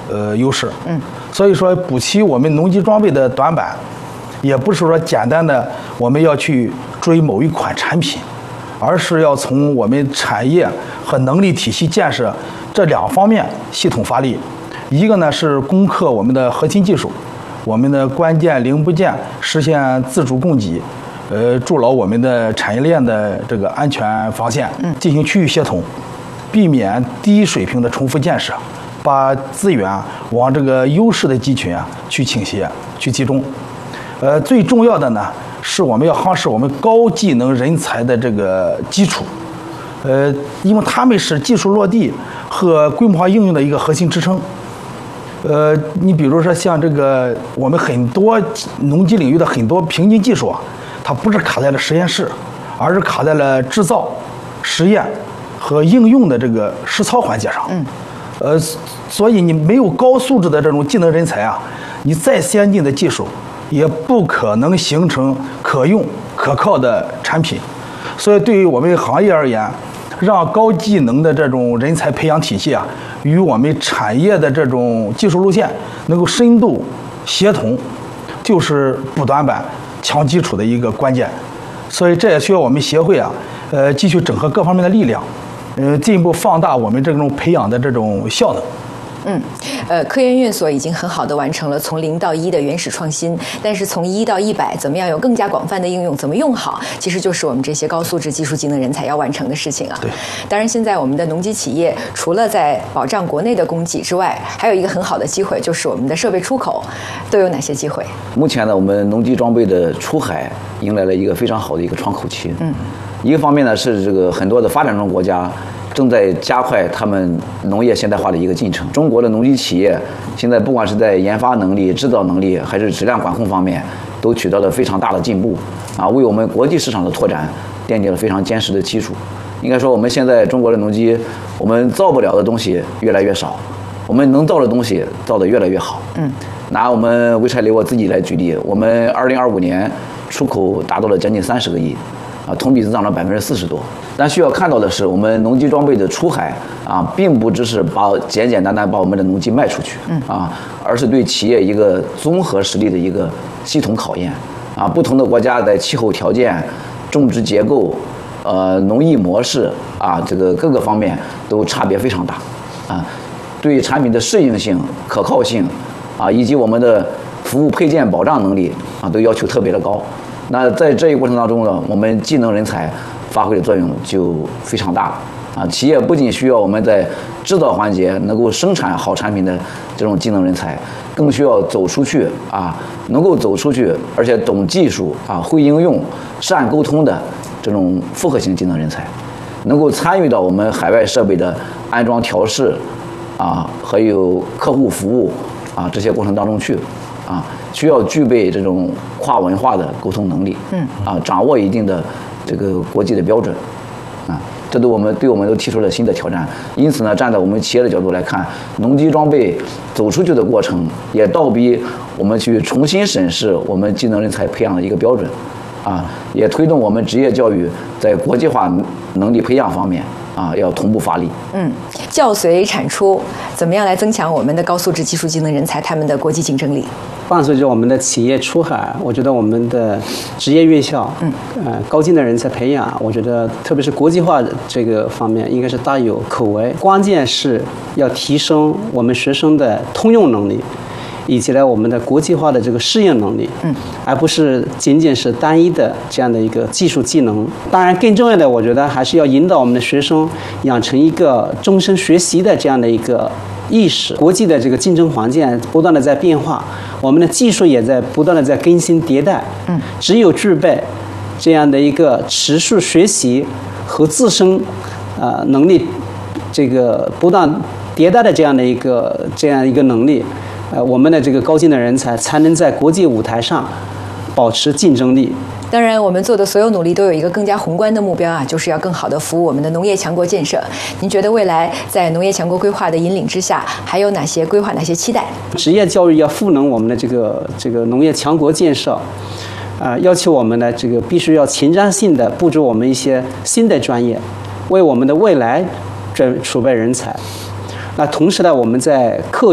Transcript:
优势。所以说补齐我们农机装备的短板，也不是说简单的我们要去追某一款产品，而是要从我们产业和能力体系建设这两方面系统发力。一个呢是攻克我们的核心技术，我们的关键零部件实现自主供给，筑牢我们的产业链的这个安全防线，进行区域协同，避免低水平的重复建设，把资源往这个优势的集群去倾斜、去集中。最重要的呢是我们要夯实我们高技能人才的这个基础，因为他们是技术落地和规模化应用的一个核心支撑。你比如说像这个我们很多农机领域的很多瓶颈技术它不是卡在了实验室，而是卡在了制造、实验和应用的这个实操环节上。所以你没有高素质的这种技能人才你再先进的技术也不可能形成可用可靠的产品。所以对于我们行业而言，让高技能的这种人才培养体系与我们产业的这种技术路线能够深度协同，就是补短板、强基础的一个关键。所以这也需要我们协会继续整合各方面的力量，进一步放大我们这种培养的这种效能。 科研院所已经很好的完成了从0到1的原始创新，但是从1到100，怎么样有更加广泛的应用，怎么用好，其实就是我们这些高素质技术技能人才要完成的事情对， 当然，现在我们的农机企业除了在保障国内的供给之外，还有一个很好的机会，就是我们的设备出口都有哪些机会？ 目前呢，我们农机装备的出海迎来了一个非常好的一个窗口期。一个方面呢是这个很多的发展中国家正在加快他们农业现代化的一个进程。中国的农机企业现在不管是在研发能力、制造能力，还是质量管控方面，都取得了非常大的进步为我们国际市场的拓展奠定了非常坚实的基础。应该说，我们现在中国的农机，我们造不了的东西越来越少，我们能造的东西造得越来越好。拿我们潍柴雷沃自己来举例，我们2025年出口达到了将近30个亿。同比增长了40%多。但需要看到的是，我们农机装备的出海并不只是简简单单把我们的农机卖出去而是对企业一个综合实力的一个系统考验不同的国家在气候条件、种植结构、农艺模式这个各个方面都差别非常大对产品的适应性、可靠性以及我们的服务配件保障能力都要求特别的高。那在这一过程当中呢，我们技能人才发挥的作用就非常大了企业不仅需要我们在制造环节能够生产好产品的这种技能人才，更需要走出去能够走出去，而且懂技术会应用、善沟通的这种复合型技能人才，能够参与到我们海外设备的安装调试还有客户服务这些过程当中去需要具备这种跨文化的沟通能力，掌握一定的这个国际的标准，这对我们都提出了新的挑战。因此呢，站在我们企业的角度来看，农机装备走出去的过程，也倒逼我们去重新审视我们技能人才培养的一个标准，也推动我们职业教育在国际化能力培养方面要同步发力。 教随产出，怎么样来增强我们的高素质技术技能人才他们的国际竞争力？ 伴随着我们的企业出海，我觉得我们的职业院校，高技能人才培养，我觉得特别是国际化这个方面，应该是大有可为。关键是要提升我们学生的通用能力，以及我们的国际化的这个适应能力，而不是仅仅是单一的这样的一个技术技能。当然，更重要的，我觉得还是要引导我们的学生养成一个终身学习的这样的一个意识。国际的这个竞争环境不断的在变化，我们的技术也在不断的在更新迭代。只有具备这样的一个持续学习和自身能力这个不断迭代的这样一个能力，我们的这个高技能人才才能在国际舞台上保持竞争力。 当然，我们做的所有努力都有一个更加宏观的目标就是要更好的服务我们的农业强国建设。您觉得未来在农业强国规划的引领之下，还有哪些规划、哪些期待？ 职业教育要赋能我们的这个农业强国建设，要求我们呢必须要前瞻性的布置我们一些新的专业，为我们的未来储备人才。那同时呢，我们在课